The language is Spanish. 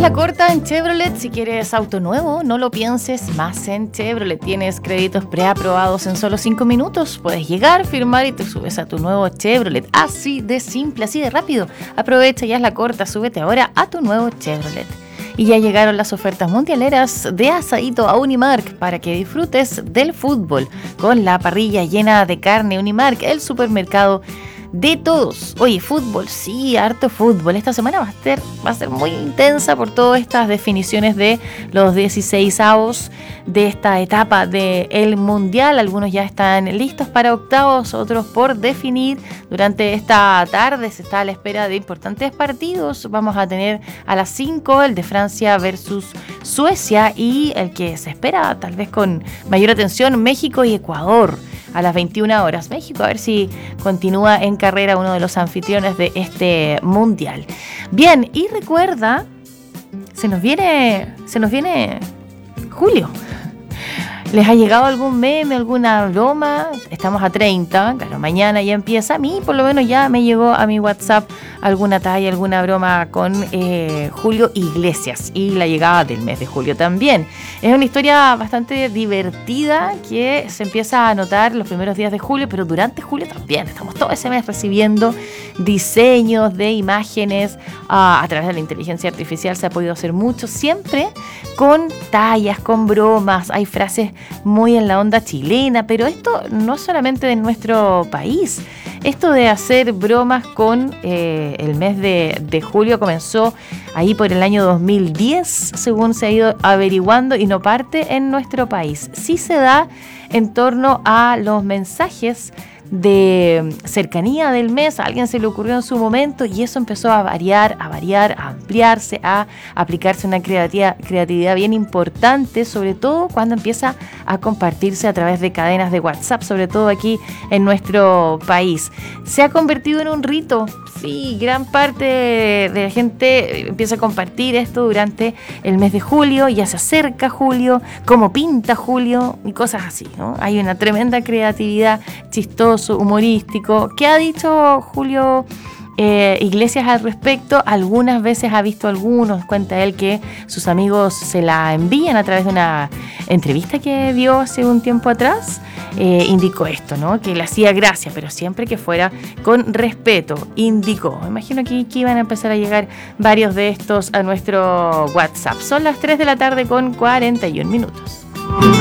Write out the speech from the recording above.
la corta en Chevrolet. Si quieres auto nuevo, no lo pienses más en Chevrolet. Tienes créditos preaprobados en solo 5 minutos. Puedes llegar, firmar y te subes a tu nuevo Chevrolet. Así de simple, así de rápido. Aprovecha, ya es la corta, súbete ahora a tu nuevo Chevrolet. Y ya llegaron las ofertas mundialeras de Asadito a Unimark para que disfrutes del fútbol con la parrilla llena de carne. Unimark, el supermercado de todos. Oye, fútbol, sí, harto fútbol. Esta semana va a ser muy intensa por todas estas definiciones de los 16avos de esta etapa del Mundial. Algunos ya están listos para octavos, otros por definir. Durante esta tarde se está a la espera de importantes partidos. Vamos a tener a las 5 el de Francia versus Suecia y el que se espera tal vez con mayor atención, México y Ecuador. A las 21 horas. México, a ver si continúa en carrera uno de los anfitriones de este mundial. Bien, y recuerda, se nos viene julio. ¿Les ha llegado algún meme, alguna broma? Estamos a 30, claro, mañana ya empieza. A mí, por lo menos, ya me llegó a mi WhatsApp alguna talla, alguna broma con Julio Iglesias y la llegada del mes de julio también. Es una historia bastante divertida que se empieza a notar los primeros días de julio, pero durante julio también. Estamos todo ese mes recibiendo diseños de imágenes a través de la inteligencia artificial. Se ha podido hacer mucho, siempre con tallas, con bromas. Hay frases muy en la onda chilena, pero esto no solamente de nuestro país. Esto de hacer bromas con el mes de julio comenzó ahí por el año 2010, según se ha ido averiguando, y no parte en nuestro país. Sí se da en torno a los mensajes de cercanía del mes. A alguien se le ocurrió en su momento y eso empezó a variar, a ampliarse, a aplicarse una creatividad bien importante, sobre todo cuando empieza a compartirse a través de cadenas de WhatsApp, sobre todo aquí en nuestro país. Se ha convertido en un rito. Sí, gran parte de la gente empieza a compartir esto durante el mes de julio. Ya se acerca julio, cómo pinta julio y cosas así, ¿no? Hay una tremenda creatividad, chistoso, humorístico. ¿Qué ha dicho Julio Iglesias al respecto? Algunas veces ha visto algunos, cuenta él, que sus amigos se la envían a través de una entrevista que dio hace un tiempo atrás. Indicó esto, ¿no? Que le hacía gracia, pero siempre que fuera con respeto, indicó. Me imagino que iban a empezar a llegar varios de estos a nuestro WhatsApp. Son las 3 de la tarde con 41 minutos.